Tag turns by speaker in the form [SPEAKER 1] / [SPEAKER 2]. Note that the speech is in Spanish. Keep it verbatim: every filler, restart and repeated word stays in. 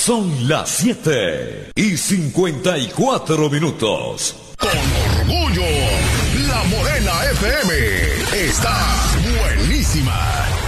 [SPEAKER 1] Son las siete y cincuenta y cuatro minutos.
[SPEAKER 2] Con orgullo, La Morena F M está